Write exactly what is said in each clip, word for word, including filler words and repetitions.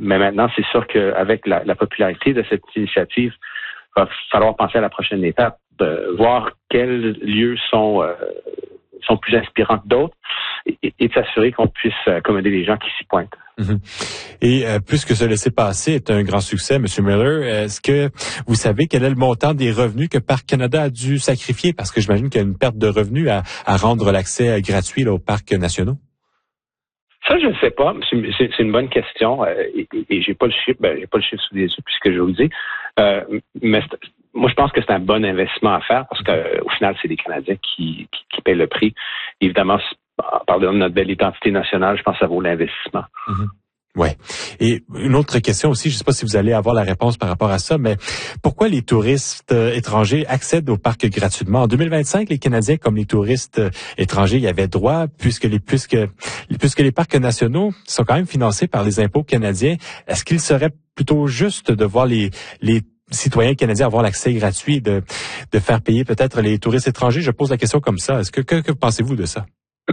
mais maintenant, c'est sûr qu'avec la, la popularité de cette initiative, il va falloir penser à la prochaine étape, de voir quels lieux sont euh, sont plus inspirants que d'autres et, et de s'assurer qu'on puisse accommoder les gens qui s'y pointent. Mm-hmm. Et euh, puisque ce laissez-passer est un grand succès, M. Miller, est-ce que vous savez quel est le montant des revenus que Parcs Canada a dû sacrifier? Parce que j'imagine qu'il y a une perte de revenus à, à rendre l'accès gratuit là, aux parcs nationaux. Ça, je ne sais pas. C'est, c'est, c'est une bonne question euh, et, et, et j'ai pas le chiffre. Ben, j'ai pas le chiffre sous les yeux puisque je vous dis. Euh, mais moi, je pense que c'est un bon investissement à faire parce qu'au final, c'est les Canadiens qui, qui, qui paient le prix. Évidemment, en parlant de notre belle identité nationale, je pense que ça vaut l'investissement. Mm-hmm. Ouais. Et une autre question aussi, je ne sais pas si vous allez avoir la réponse par rapport à ça, mais pourquoi les touristes euh, étrangers accèdent au parc gratuitement? En deux mille vingt-cinq, les Canadiens comme les touristes euh, étrangers y avaient droit, puisque les puisque puisque les parcs nationaux sont quand même financés par les impôts canadiens. Est-ce qu'il serait plutôt juste de voir les les citoyens canadiens avoir l'accès gratuit, de de faire payer peut-être les touristes étrangers? Je pose la question comme ça. Est-ce que que, que pensez-vous de ça?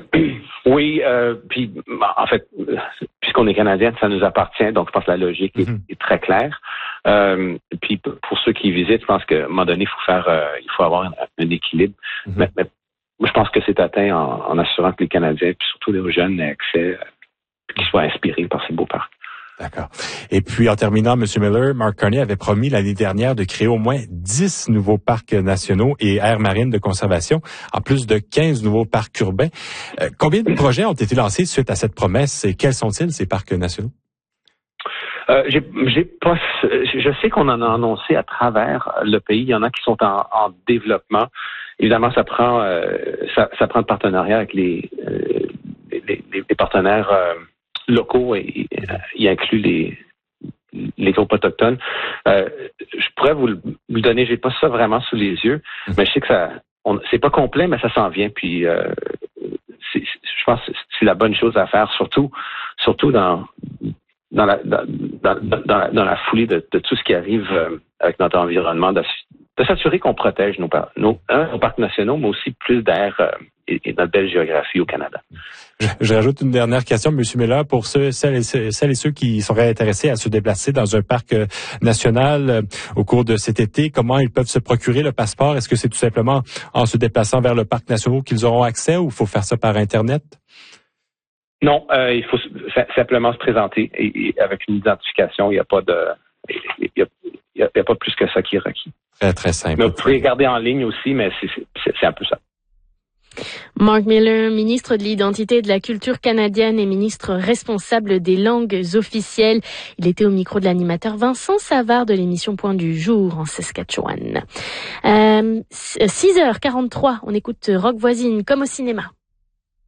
Oui, euh, puis en fait, puisqu'on est Canadien, ça nous appartient, donc je pense que la logique est, mm-hmm. est très claire. Euh, puis pour ceux qui visitent, je pense qu'à un moment donné, il faut faire, euh, il faut avoir un, un équilibre. Mm-hmm. Mais, mais je pense que c'est atteint en, en assurant que les Canadiens, puis surtout les jeunes, aient accès, euh, qu'ils soient inspirés par ces beaux parcs. D'accord. Et puis, en terminant, M. Miller, Mark Carney avait promis l'année dernière de créer au moins dix nouveaux parcs nationaux et aires marines de conservation, en plus de quinze nouveaux parcs urbains. Euh, combien de projets ont été lancés suite à cette promesse et quels sont-ils, ces parcs nationaux? Euh, j'ai, j'ai pas, je sais qu'on en a annoncé à travers le pays. Il y en a qui sont en, en développement. Évidemment, ça prend, euh, ça, ça prend de partenariat avec les, euh, les, les, les partenaires euh, locaux et y inclut les les groupes autochtones. Euh, je pourrais vous le, vous le donner, j'ai pas ça vraiment sous les yeux, mais je sais que ça, on, c'est pas complet, mais ça s'en vient. Puis, euh, c'est, je pense que c'est la bonne chose à faire, surtout, surtout dans dans la dans, dans, dans, la, dans la foulée de, de tout ce qui arrive euh, avec notre environnement, de, de s'assurer qu'on protège nos, nos, hein, nos parcs nationaux, mais aussi plus d'air euh, et, et notre belle géographie au Canada. Je, je rajoute une dernière question, M. Miller, pour ceux, celles, et ceux, celles et ceux qui seraient intéressés à se déplacer dans un parc euh, national euh, au cours de cet été. Comment ils peuvent se procurer le passeport? Est-ce que c'est tout simplement en se déplaçant vers le parc national qu'ils auront accès ou il faut faire ça par Internet? Non, euh, il faut simplement se présenter et, et avec une identification. Il n'y a pas de, il y a, il y a, il y a pas plus que ça qui est requis. Très, très simple. Mais vous pouvez regarder en ligne aussi, mais c'est, c'est, c'est un peu ça. Mark Miller, ministre de l'Identité et de la Culture canadienne et ministre responsable des langues officielles. Il était au micro de l'animateur Vincent Savard de l'émission Point du Jour en Saskatchewan. Euh, six heures quarante-trois, on écoute Rock Voisine comme au cinéma.